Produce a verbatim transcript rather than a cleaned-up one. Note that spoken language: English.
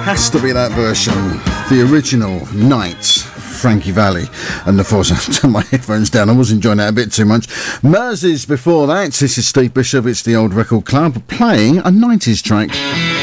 Has to be that version, the original Night, Frankie Valli. And of course, I turned my headphones down, I was enjoying that a bit too much. Mersey's before that. This is Steve Bishop, it's the Old Record Club, playing a nineties track.